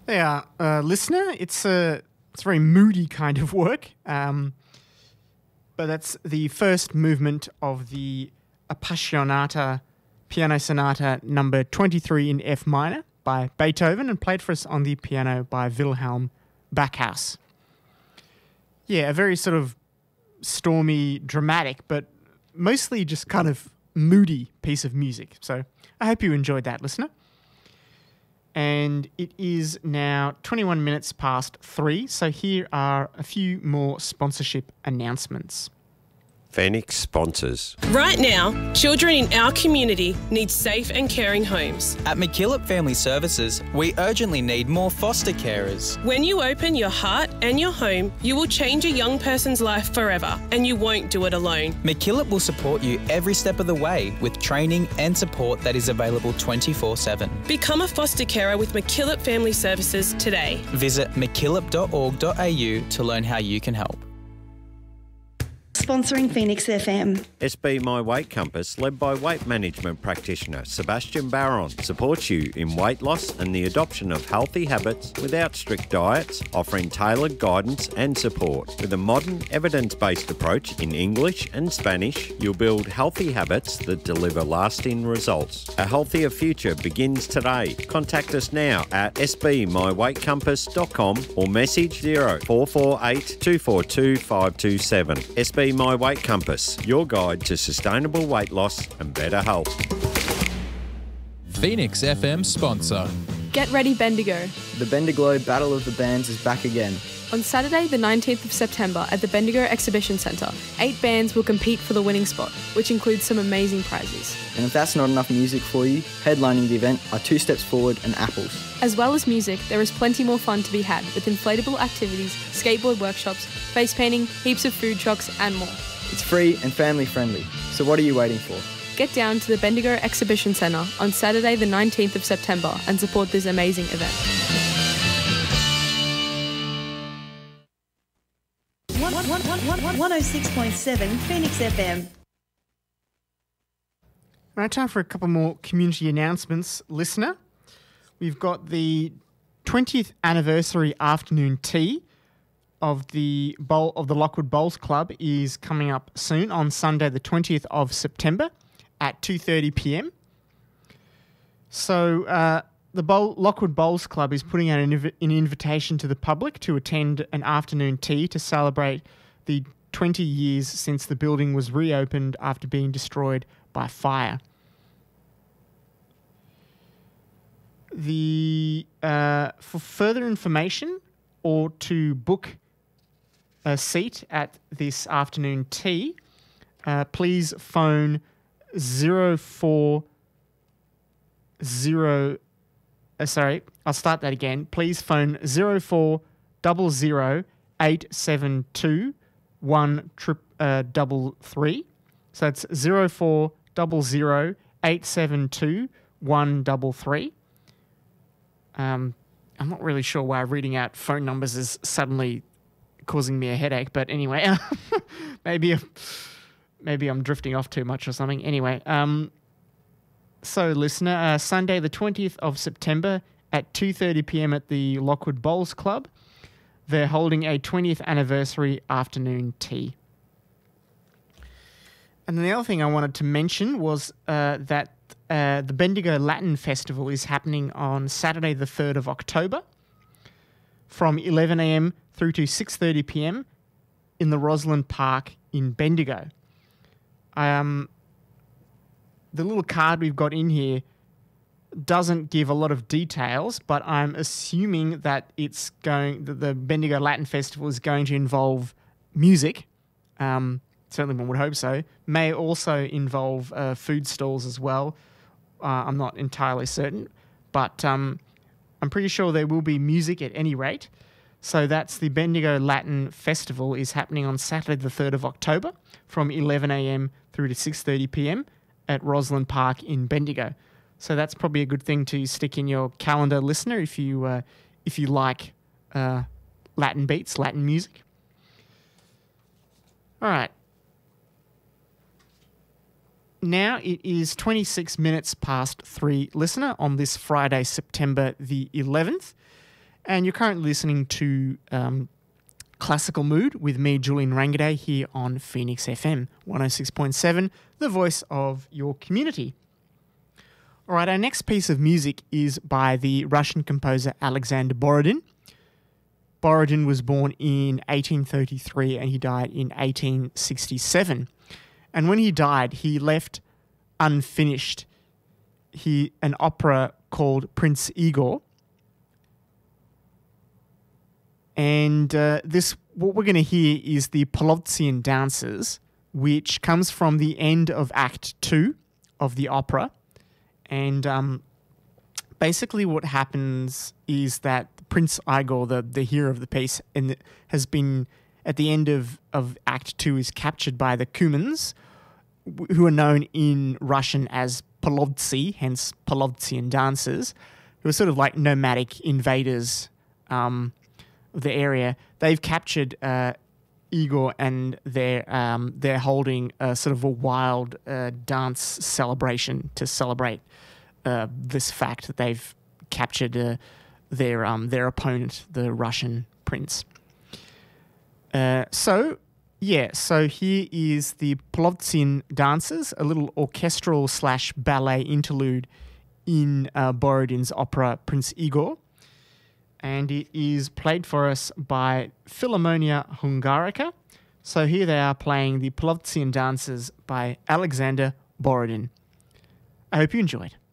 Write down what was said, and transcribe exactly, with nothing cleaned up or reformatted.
Yeah, uh, listener, it's a it's a very moody kind of work, um, but that's the first movement of the Appassionata Piano Sonata number twenty-three in F minor by Beethoven, and played for us on the piano by Wilhelm Backhaus. Yeah, a very sort of stormy, dramatic, but mostly just kind of moody piece of music. So I hope you enjoyed that, listener. And it is now twenty-one minutes past three, so here are a few more sponsorship announcements. Phoenix sponsors. Right now, children in our community need safe and caring homes. At McKillop Family Services, we urgently need more foster carers. When you open your heart and your home, you will change a young person's life forever, and you won't do it alone. McKillop will support you every step of the way with training and support that is available twenty-four seven. Become a foster carer with McKillop Family Services today. Visit mckillop dot org dot a u to learn how you can help. Sponsoring Phoenix F M. S B My Weight Compass, led by weight management practitioner Sebastian Barron, supports you in weight loss and the adoption of healthy habits without strict diets, offering tailored guidance and support. With a modern, evidence-based approach in English and Spanish, you'll build healthy habits that deliver lasting results. A healthier future begins today. Contact us now at s b my weight compass dot com or message zero four four eight two four two five two seven. S B My Weight Compass, your guide to sustainable weight loss and better health. Phoenix F M sponsor. Get ready, Bendigo. The Bendigo Battle of the Bands is back again. On Saturday, the nineteenth of September at the Bendigo Exhibition Centre, eight bands will compete for the winning spot, which includes some amazing prizes. And if that's not enough music for you, headlining the event are Two Steps Forward and Apples. As well as music, there is plenty more fun to be had with inflatable activities, skateboard workshops, face painting, heaps of food trucks and more. It's free and family friendly, so what are you waiting for? Get down to the Bendigo Exhibition Centre on Saturday the nineteenth of September and support this amazing event. one oh six point seven Phoenix F M. Right, time for a couple more community announcements, listener. We've got the twentieth anniversary afternoon tea of the bowl of the Lockwood Bowls Club is coming up soon on Sunday, the twentieth of September at two thirty p m. So uh, the Bowl, Lockwood Bowls Club is putting out an, inv- an invitation to the public to attend an afternoon tea to celebrate the twenty years since the building was reopened after being destroyed by fire. The uh, for further information or to book a seat at this afternoon tea, uh, please phone zero four zero. Uh, sorry, I'll start that again. Please phone zero four double zero eight seven two one trip uh, double three. So it's zero four double zero eight seven two one double three. Um, I'm not really sure why reading out phone numbers is suddenly causing me a headache, but anyway, maybe maybe I'm drifting off too much or something. Anyway, um, so listener, uh, Sunday the twentieth of September at two thirty p m at the Lockwood Bowls Club, they're holding a twentieth anniversary afternoon tea. And then the other thing I wanted to mention was uh, that uh, the Bendigo Latin Festival is happening on Saturday the third of October from eleven a m through to six thirty p m in the Roslyn Park in Bendigo. Um, the little card we've got in here doesn't give a lot of details, but I'm assuming that it's going that the Bendigo Latin Festival is going to involve music. Um, certainly one would hope so. May also involve uh, food stalls as well. Uh, I'm not entirely certain, but um, I'm pretty sure there will be music at any rate. So that's the Bendigo Latin Festival is happening on Saturday the third of October from eleven a m through to six thirty p m at Roslyn Park in Bendigo. So that's probably a good thing to stick in your calendar, listener, if you uh, if you like uh, Latin beats, Latin music. All right. Now it is twenty-six minutes past three, listener, on this Friday, September the eleventh. And you're currently listening to um, Classical Mood with me, Julian Rangaday, here on Phoenix F M one oh six point seven, the voice of your community. All right, our next piece of music is by the Russian composer Alexander Borodin. Borodin was born in eighteen thirty-three and he died in eighteen sixty-seven. And when he died, he left unfinished he an opera called Prince Igor. And uh, this, what we're going to hear is the Polovtsian dances, which comes from the end of Act Two of the opera. And um, basically what happens is that Prince Igor, the, the hero of the piece, and has been, at the end of, of Act Two, is captured by the Cumans, who are known in Russian as Polovtsi, hence Polovtsian dancers, who are sort of like nomadic invaders um, of the area. They've captured uh, Igor and they're, um, they're holding a sort of a wild uh, dance celebration to celebrate uh, this fact that they've captured uh, their, um, their opponent, the Russian prince. Uh, so... Yeah, so here is the Polovtsian dances, a little orchestral slash ballet interlude in uh, Borodin's opera Prince Igor. And it is played for us by Philharmonia Hungarica. So here they are playing the Polovtsian dances by Alexander Borodin. I hope you enjoyed.